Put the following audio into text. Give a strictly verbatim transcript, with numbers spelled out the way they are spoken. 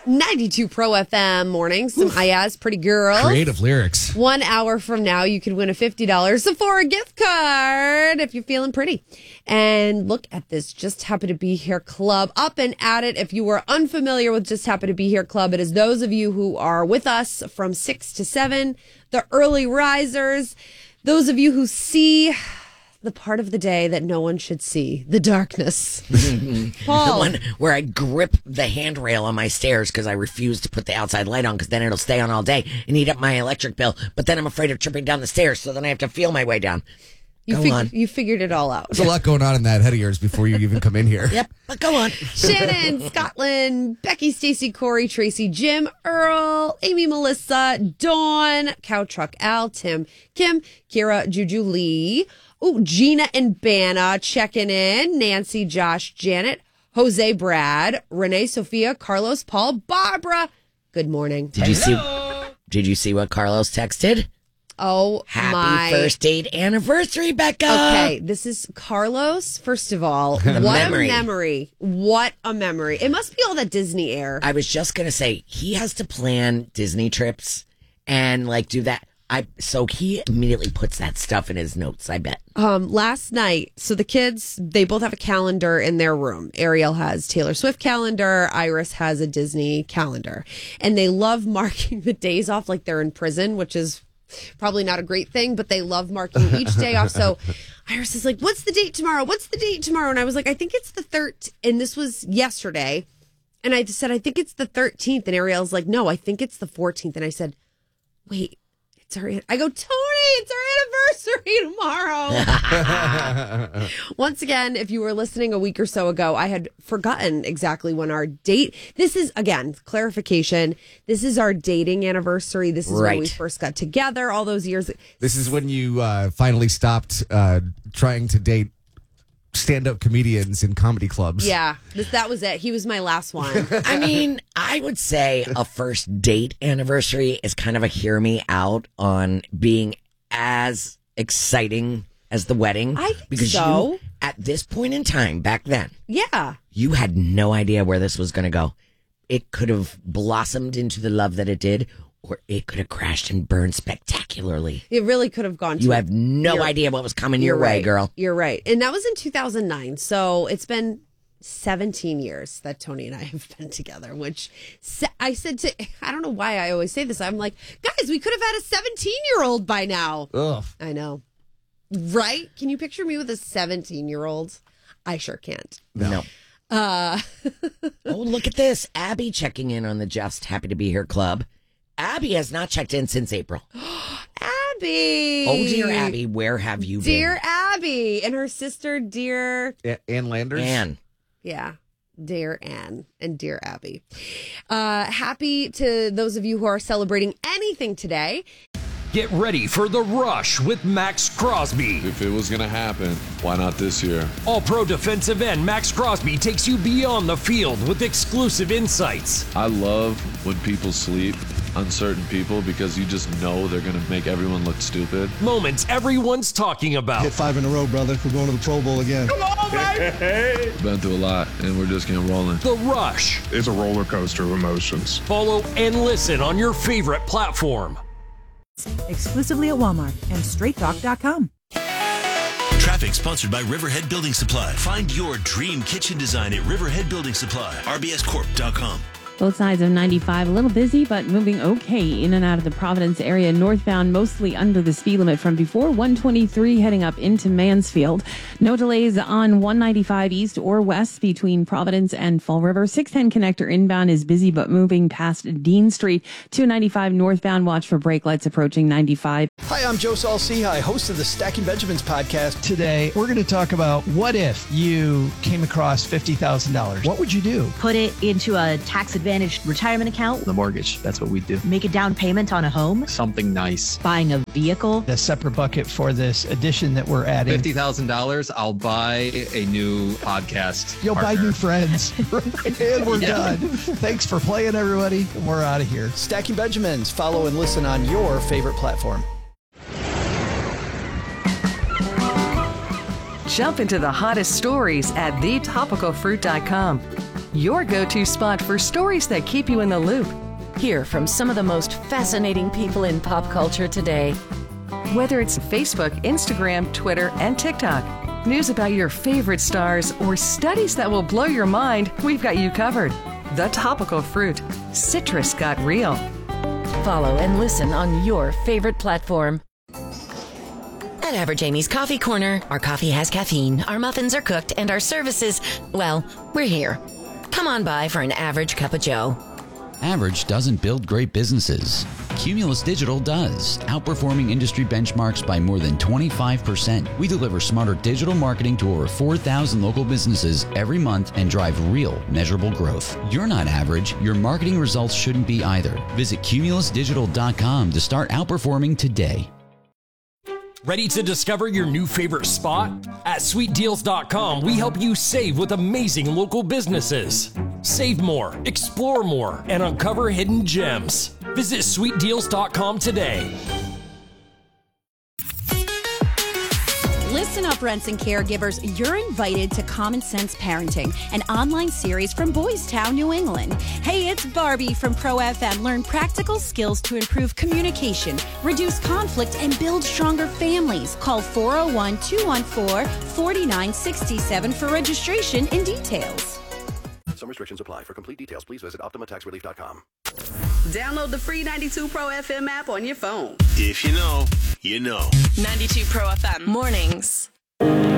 ninety-two Pro F M morning. Some Ayaz Pretty Girls. Creative lyrics. One hour from now, you could win a fifty dollars Sephora gift card if you're feeling pretty. And look at this Just Happy to Be Here Club. Up and at it. If you were unfamiliar with Just Happy to Be Here Club, it is those of you who are with us from six to seven, the early risers, those of you who see the part of the day that no one should see, the darkness. Paul. The one where I grip the handrail on my stairs because I refuse to put the outside light on because then it'll stay on all day and eat up my electric bill. But then I'm afraid of tripping down the stairs, so then I have to feel my way down. You, go fig- on. you figured it all out. There's a lot going on in that head of yours before you even come in here. Yep, but go on. Shannon, Scotland, Becky, Stacy, Corey, Tracy, Jim, Earl, Amy, Melissa, Dawn, Cow Truck, Al, Tim, Kim, Kira, Juju, Lee. Oh, Gina and Banna checking in. Nancy, Josh, Janet, Jose, Brad, Renee, Sophia, Carlos, Paul, Barbara. Good morning. Did you see? Did you see what Carlos texted? Oh, Happy my. first date anniversary, Becca. Okay, this is Carlos. First of all, what memory. a memory. What a memory. It must be all that Disney air. I was just going to say, he has to plan Disney trips and like do that. I So he immediately puts that stuff in his notes, I bet. Um, last night, so the kids, they both have a calendar in their room. Ariel has Taylor Swift calendar. Iris has a Disney calendar. And they love marking the days off like they're in prison, which is probably not a great thing, but they love marking each day off. So Iris is like, what's the date tomorrow? What's the date tomorrow? And I was like, I think it's the thirteenth. And this was yesterday. And I said, I think it's the thirteenth. And Ariel's like, no, I think it's the fourteenth. And I said, wait. It's our, I go, Tony, it's our anniversary tomorrow. Once again, if you were listening a week or so ago, I had forgotten exactly when our date. This is, again, clarification. This is our dating anniversary. This is right. when we first got together all those years. This is when you uh, finally stopped uh, trying to date stand-up comedians in comedy clubs. Yeah, this, that was it. He was my last one. I mean, I would say a first date anniversary is kind of a hear me out on being as exciting as the wedding. I think because so. You, at this point in time, back then, Yeah. you had no idea where this was going to go. It could have blossomed into the love that it did, or it could have crashed and burned spectacularly. It really could have gone to You have no You're- idea what was coming your You're way, right. girl. You're right. And that was in two thousand nine. So it's been seventeen years that Tony and I have been together, which I said to, I don't know why I always say this. I'm like, guys, we could have had a seventeen year old by now. Ugh. I know. Right? Can you picture me with a seventeen year old? I sure can't. No. Uh, Oh, look at this. Abby checking in on the Just Happy to Be Here Club. Abby has not checked in since April. Abby. Oh, dear Abby, where have you Dear been? Abby. And her sister, dear. A- Ann Landers? Ann. Yeah. Dear Anne and dear Abby. Uh, happy to those of you who are celebrating anything today. Get ready for The Rush with Max Crosby. If it was going to happen, why not this year? All-pro defensive end Max Crosby takes you beyond the field with exclusive insights. I love when people sleep, uncertain people, because you just know they're going to make everyone look stupid. Moments everyone's talking about. Hit five in a row, brother. We're going to the Pro Bowl again. Come on, baby! Been through a lot, and we're just getting rolling. The Rush. It's a roller coaster of emotions. Follow and listen on your favorite platform. Exclusively at Walmart and straight talk dot com. Traffic sponsored by Riverhead Building Supply. Find your dream kitchen design at Riverhead Building Supply. R B S corp dot com. Both sides of ninety-five a little busy, but moving okay in and out of the Providence area. Northbound mostly under the speed limit from before one twenty-three heading up into Mansfield. No delays on one ninety-five east or west between Providence and Fall River. six ten connector inbound is busy but moving past Dean Street. two ninety-five northbound, watch for brake lights approaching ninety-five. Hi, I'm Joe Saul-Sehy, host of the Stacking Benjamins podcast. Today, we're going to talk about what if you came across fifty thousand dollars. What would you do? Put it into a tax advantaged retirement account. The mortgage, that's what we do. Make a down payment on a home. Something nice. Buying a vehicle. A separate bucket for this addition that we're adding. fifty thousand dollars, I'll buy a new podcast. You'll partner. buy new friends. And we're Yeah. done. Thanks for playing, everybody. We're out of here. Stacking Benjamins. Follow and listen on your favorite platform. Jump into the hottest stories at the topical fruit dot com. your go-to spot for stories that keep you in the loop. Hear from some of the most fascinating people in pop culture today. Whether it's Facebook, Instagram, Twitter, and TikTok, news about your favorite stars, or studies that will blow your mind, we've got you covered. The Topical Fruit. Citrus got real. Follow and listen on your favorite platform. At Average Amy's Coffee Corner, our coffee has caffeine, our muffins are cooked, and our services, well, we're here. Come on by for an average cup of joe. Average doesn't build great businesses. Cumulus Digital does, outperforming industry benchmarks by more than twenty-five percent. We deliver smarter digital marketing to over four thousand local businesses every month and drive real, measurable growth. You're not average. Your marketing results shouldn't be either. Visit cumulus digital dot com to start outperforming today. Ready to discover your new favorite spot? At sweet deals dot com, we help you save with amazing local businesses. Save more, explore more, and uncover hidden gems. Visit sweet deals dot com today. Listen up, Rents and caregivers. You're invited to Common Sense Parenting, an online series from Boys Town, New England. Hey, it's Barbie from Pro F M. Learn practical skills to improve communication, reduce conflict, and build stronger families. Call four oh one, two one four, four nine six seven for registration and details. Some restrictions apply. For complete details, please visit optima tax relief dot com. Download the free ninety-two Pro F M app on your phone. If you know, you know. ninety-two Pro F M mornings.